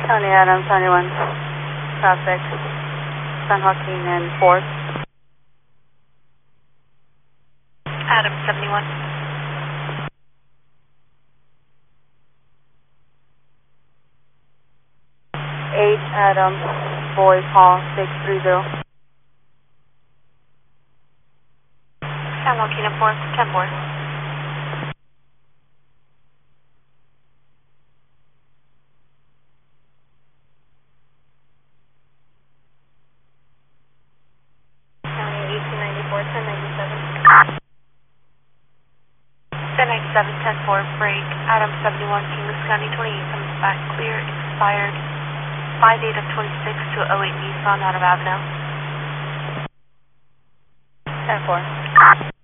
County Adams, 91. Traffic, San Joaquin and 4th. Adams, 71. H Adams, Boys Hall, 630. San Joaquin and 4th, 10-4. County 1894, 1097. 1097, 10-4, break. Adams, 71, Kings County 28, comes back clear, expired 5/8 of 26 to 08 Nissan out of Avenel. 10-4.